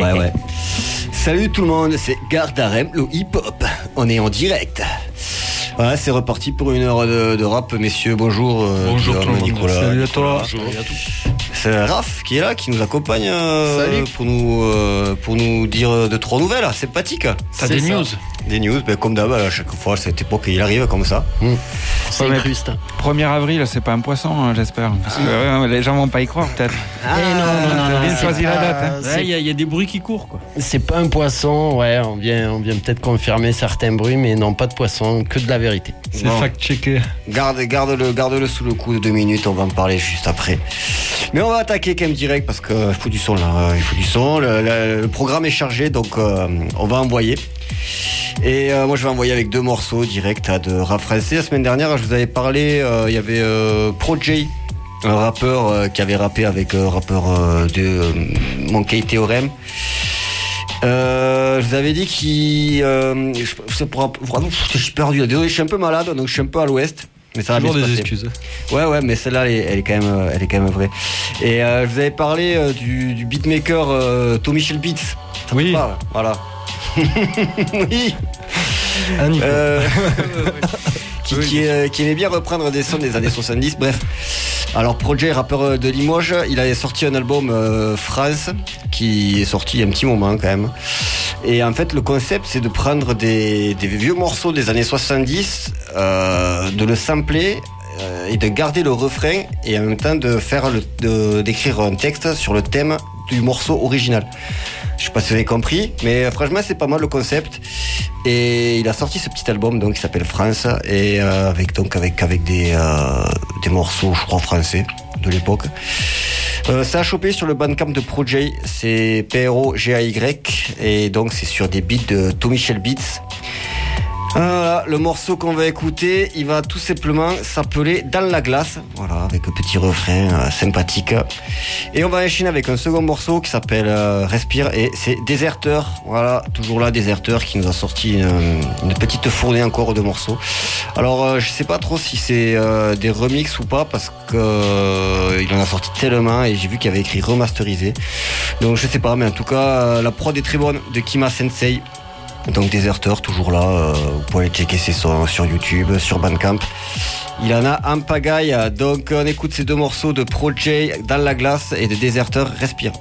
Ouais. Salut tout le monde, c'est Gardarem, le hip-hop. On est en direct. Voilà, c'est reparti pour une heure de rap, messieurs. Bonjour. Bonjour tout le monde. Nicolas. Salut à toi. Bonjour à tous. C'est Raph qui est là, qui nous accompagne pour nous dire 2-3 nouvelles sympathiques. T'as des news? Des news, comme d'hab, à chaque fois, à cette époque, il arrive comme ça. C'est incruste. 1er avril, c'est pas un poisson, j'espère. Parce que les gens vont pas y croire, peut-être. Non. Bien choisi la date. Il y a des bruits qui courent, quoi. C'est pas un poisson, ouais, on vient peut-être confirmer certains bruits, mais non, pas de poisson, que de la vérité. C'est Bon. fact-checké. Garde-le sous le coup de 2 minutes, on va en parler juste après. Mais on va attaquer quand même direct parce qu'il faut du son là. Il faut du son. Le programme est chargé, donc on va envoyer. Et moi je vais envoyer avec 2 morceaux directs de rap français. La semaine dernière, je vous avais parlé, il y avait Projay, un rappeur qui avait rappé avec un rappeur de Monkey Theorem. Je vous avais dit qu'il... je suis perdu. Désolé, je suis un peu malade, donc je suis un peu à l'ouest. Mais ça va bien se passer. Excuses. Ouais, mais celle-là, elle est quand même vraie. Et je vous avais parlé du beatmaker Tommy Shell Beats. Ça Oui. te parle, voilà. Oui. Qui aimait bien reprendre des sons des années 70. Bref. Alors Projay, rappeur de Limoges, il avait sorti un album France qui est sorti il y a un petit moment quand même. Et en fait le concept c'est de prendre des vieux morceaux des années 70, de le sampler et de garder le refrain et en même temps d'écrire un texte sur le thème du morceau original. Je sais pas si vous avez compris, mais franchement c'est pas mal le concept. Et il a sorti ce petit album donc qui s'appelle France et avec des morceaux je crois français de l'époque. Ça a chopé sur le bandcamp de Projay, c'est PROGAY et donc c'est sur des beats de Tommy Shell Beats. Voilà, le morceau qu'on va écouter, il va tout simplement s'appeler Dans la glace, voilà, avec un petit refrain sympathique. Et on va enchaîner avec un second morceau qui s'appelle Respire et c'est Déserteur, voilà, toujours là Déserteur qui nous a sorti une petite fournée encore de morceaux. Alors je sais pas trop si c'est des remixes ou pas parce que il en a sorti tellement et j'ai vu qu'il y avait écrit remasterisé. Donc je sais pas, mais en tout cas la prod est très bonne de Kima Sensei. Donc Déserteur, toujours là, vous pouvez aller checker ses sons sur YouTube, sur Bandcamp. Il en a en pagaille, donc on écoute ces 2 morceaux de Projay Dans la glace et de Déserteur Respire.